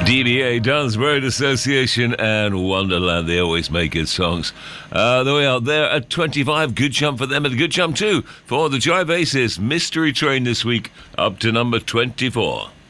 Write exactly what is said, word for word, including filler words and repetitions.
D B A, Dance Road Association, and Wonderland. They always make good songs. Uh, they are there at twenty-five. Good jump for them, and a good jump too for the Jive Aces Mystery Train this week, up to number twenty-four.